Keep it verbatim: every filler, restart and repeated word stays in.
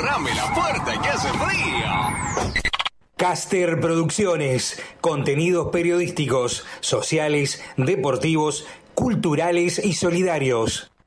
cerrame la puerta que hace frío. Caster Producciones, contenidos periodísticos, sociales, deportivos, culturales y solidarios.